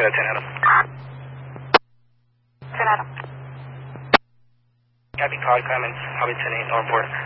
10 Adam. 10 Adam. Copy, Todd Clemens, Hobby 10-8, Northport.